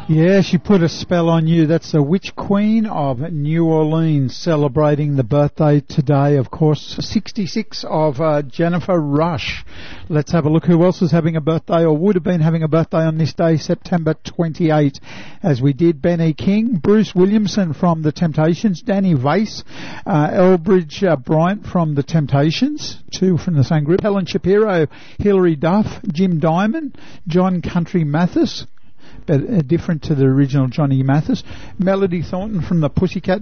Yeah, she put a spell on you. That's the Witch Queen of New Orleans, celebrating the birthday today, of course, 66 of Jennifer Rush. Let's have a look who else is having a birthday or would have been having a birthday on this day, September 28, as we did. Benny King, Bruce Williamson from The Temptations, Danny Vase, Elbridge Bryant from The Temptations, two from the same group, Helen Shapiro, Hilary Duff, Jim Diamond, John Country Mathis, but different to the original Johnny Mathis, Melody Thornton from the Pussycat